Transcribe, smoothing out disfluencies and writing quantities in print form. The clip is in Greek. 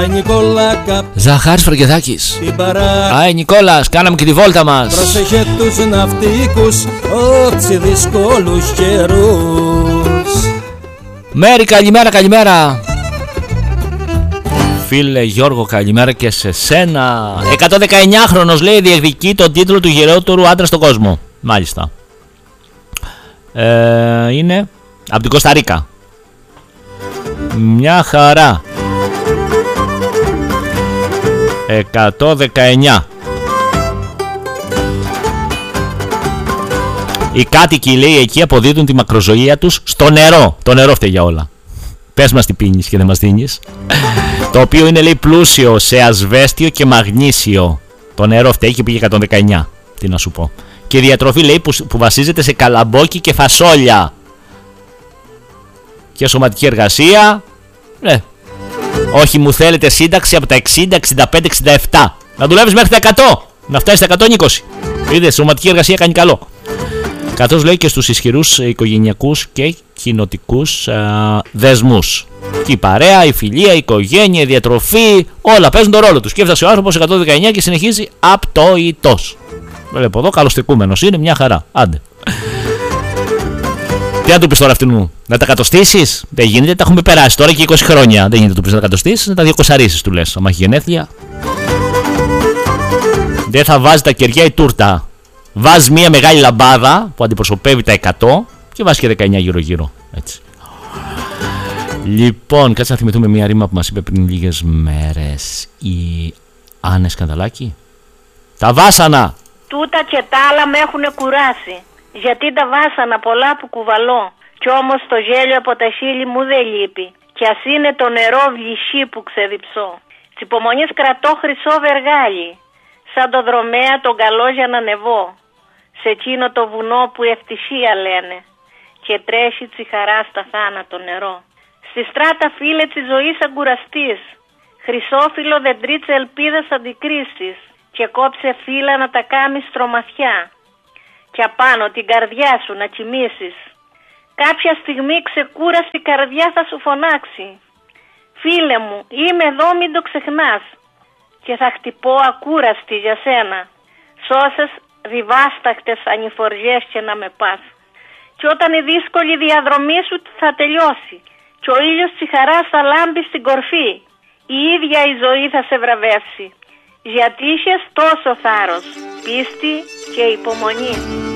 Ζαχάρης Φραγκεδάκης. Άι Νικόλας, κάναμε και τη βόλτα μας. Πρόσεχε τους ναυτικούς, ότσι δύσκολους καιρούς. Μέρη, καλημέρα, καλημέρα. Φίλε Γιώργο, καλημέρα και σε σένα. 119χρονος λέει διεκδικεί τον τίτλο του γεραιότερου άντρα στον κόσμο. Μάλιστα. Είναι από την Κοσταρίκα. Μια χαρά. 119. Οι κάτοικοι λέει εκεί αποδίδουν τη μακροζωία τους στο νερό. Το νερό φταίει για όλα. Πες μας τι πίνεις και δεν μας δίνεις. Το οποίο είναι λέει πλούσιο σε ασβέστιο και μαγνήσιο. Το νερό φταίει και πήγε 119. Τι να σου πω. Και η διατροφή λέει που βασίζεται σε καλαμπόκι και φασόλια. Και σωματική εργασία. Ναι. Όχι μου θέλετε σύνταξη από τα 60, 65, 67. Να δουλεύεις μέχρι τα 100. Να φτάσεις στα 120. Είδες, σωματική εργασία κάνει καλό. Καθώς λέει και στους ισχυρούς οικογενειακούς και κοινοτικούς δεσμούς. Και η παρέα, η φιλία, η οικογένεια, η διατροφή, όλα παίζουν τον ρόλο τους. Και έφτασε ο άνθρωπος 119 και συνεχίζει απτοητός. Βλέπω εδώ, καλοστεκούμενος είναι, μια χαρά. Άντε. Τι να του πεις τώρα αυτήν μου, να τα κατοστήσεις? Δεν γίνεται, τα έχουμε περάσει τώρα και 20 χρόνια. Δεν γίνεται να του πεις να τα κατοστήσεις, να τα διακοσαρίσεις του λες. Αν έχει γενέθλια. Δεν θα βάζει τα κεριά η τούρτα. Βάζει μια μεγάλη λαμπάδα που αντιπροσωπεύει τα 100 και βάζει και 19 γύρω-γύρω. Έτσι. Λοιπόν, κάτσε να θυμηθούμε μια ρήμα που μας είπε πριν λίγες μέρες η Άννα Σκανδαλάκη. Τα βάσανα! Τούτα και τα άλλα με έχουν κουράσει. Γιατί τα βάσανα πολλά που κουβαλώ. Κι όμως το γέλιο από τα χείλη μου δεν λείπει. Κι ας είναι το νερό βλυσί που ξεδιψώ. Της υπομονής κρατώ χρυσό βεργάλι. Σαν το δρομέα τον καλό για να ανεβώ. Σε εκείνο το βουνό που ευτυχία λένε. Και τρέχει τσιχαρά στα θάνατο νερό. Στη στράτα φίλε της ζωής αγκουραστής. Χρυσόφυλλο δεντρίτσε ελπίδας αντικρίστης. Και κόψε φύλλα να τα κάμεις τρομαθιά. Και απάνω την καρδιά σου να κοιμήσεις. Κάποια στιγμή ξεκούραστη καρδιά θα σου φωνάξει. Φίλε μου, είμαι εδώ, μην το ξεχνάς. Και θα χτυπώ ακούραστη για σένα. Σ' όσες διβάσταχτες ανηφοριές και να με πας. Και όταν η δύσκολη διαδρομή σου θα τελειώσει και ο ήλιος της χαράς θα λάμπει στην κορφή, η ίδια η ζωή θα σε βραβεύσει. Γιατί είχες τόσο θάρρος, πίστη και υπομονή.